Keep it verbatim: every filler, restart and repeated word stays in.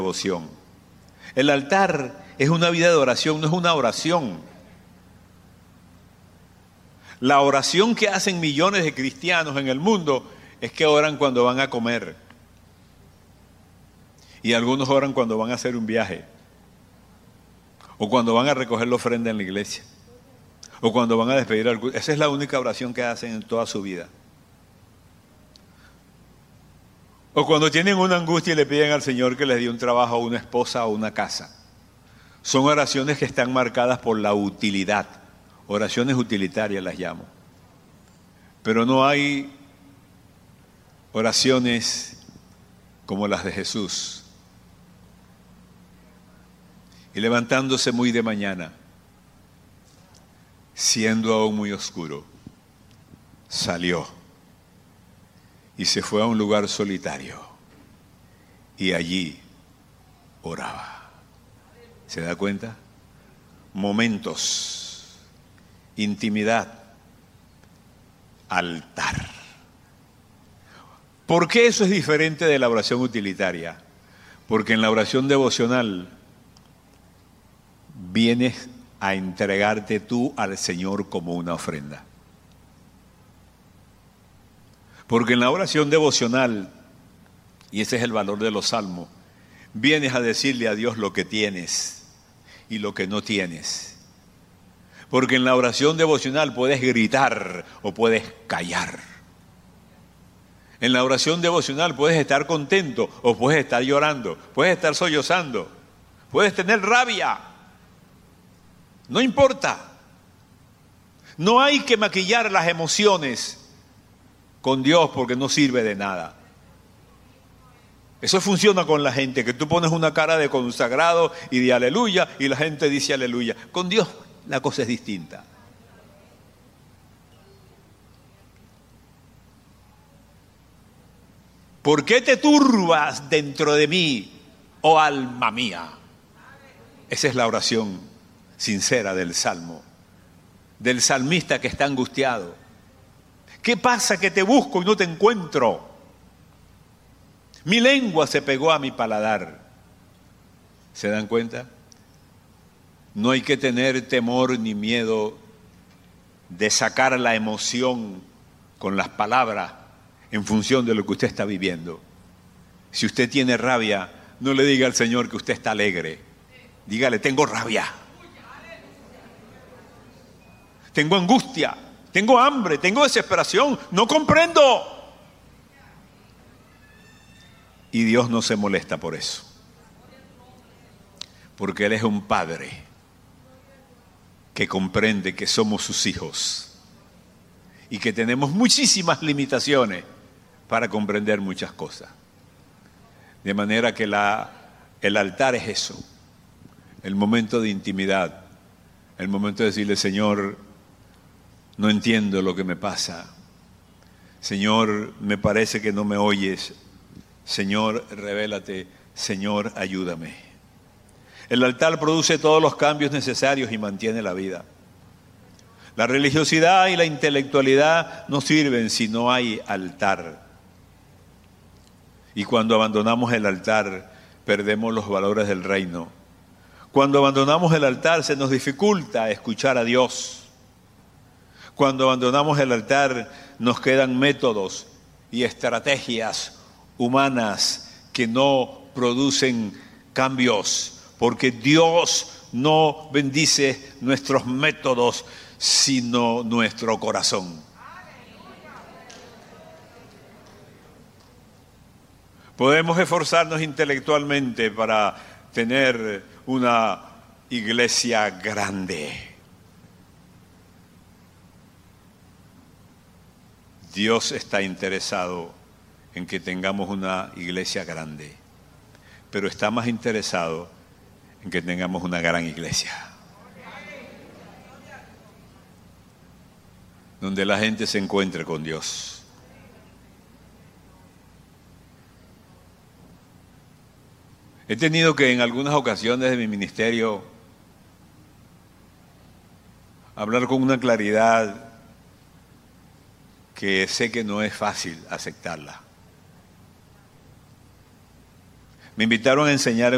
devoción. El altar es una vida de oración, no es una oración. La oración que hacen millones de cristianos en el mundo es que oran cuando van a comer. Y algunos oran cuando van a hacer un viaje. O cuando van a recoger la ofrenda en la iglesia. O cuando van a despedir al culto. Esa es la única oración que hacen en toda su vida. O cuando tienen una angustia y le piden al Señor que les dé un trabajo, una esposa o una casa. Son oraciones que están marcadas por la utilidad. Oraciones utilitarias las llamo. Pero no hay oraciones como las de Jesús. Y levantándose muy de mañana, siendo aún muy oscuro, salió y se fue a un lugar solitario y allí oraba. ¿Se da cuenta? Momentos, intimidad, altar. ¿Por qué eso es diferente de la oración utilitaria? Porque en la oración devocional vienes a entregarte tú al Señor como una ofrenda. Porque en la oración devocional, y ese es el valor de los salmos, vienes a decirle a Dios lo que tienes y lo que no tienes. Porque en la oración devocional puedes gritar o puedes callar. En la oración devocional puedes estar contento o puedes estar llorando, puedes estar sollozando, puedes tener rabia. No importa. No hay que maquillar las emociones con Dios porque no sirve de nada. Eso funciona con la gente, que tú pones una cara de consagrado y de aleluya y la gente dice aleluya. Con Dios la cosa es distinta. ¿Por qué te turbas dentro de mí, oh alma mía? Esa es la oración sincera del salmo, del salmista que está angustiado. ¿Qué pasa que te busco y no te encuentro? Mi lengua se pegó a mi paladar. ¿Se dan cuenta? No hay que tener temor ni miedo de sacar la emoción con las palabras en función de lo que usted está viviendo. Si usted tiene rabia, no le diga al Señor que usted está alegre. Dígale, tengo rabia. Tengo angustia, tengo hambre, tengo desesperación, no comprendo. Y Dios no se molesta por eso. Porque Él es un Padre que comprende que somos sus hijos y que tenemos muchísimas limitaciones para comprender muchas cosas. De manera que la, el altar es eso, el momento de intimidad, el momento de decirle, Señor, no entiendo lo que me pasa. Señor, me parece que no me oyes. Señor, revélate. Señor, ayúdame. El altar produce todos los cambios necesarios y mantiene la vida. La religiosidad y la intelectualidad no sirven si no hay altar. Y cuando abandonamos el altar, perdemos los valores del reino. Cuando abandonamos el altar, se nos dificulta escuchar a Dios. Cuando abandonamos el altar, nos quedan métodos y estrategias humanas que no producen cambios, porque Dios no bendice nuestros métodos, sino nuestro corazón. Podemos esforzarnos intelectualmente para tener una iglesia grande. Dios está interesado en que tengamos una iglesia grande, pero está más interesado en que tengamos una gran iglesia, donde la gente se encuentre con Dios. He tenido que en algunas ocasiones de mi ministerio hablar con una claridad que sé que no es fácil aceptarla. Me invitaron a enseñar en